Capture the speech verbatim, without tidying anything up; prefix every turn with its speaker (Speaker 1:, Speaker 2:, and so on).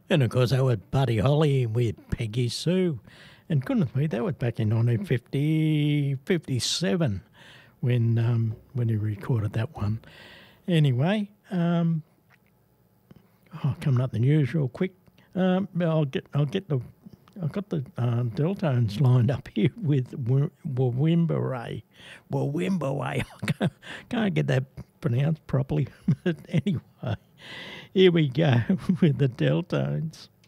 Speaker 1: And of course, they were Buddy Holly with Peggy Sue. And goodness me, that was back in nineteen fifty, fifty-seven when um, when he recorded that one. Anyway, um, oh, coming up the news real quick. Um, I'll get I'll get the I've got the uh, Deltones lined up here with Wawimba. Wawimba. I can't, can't get that pronounced properly. But anyway, here we go with the Deltones.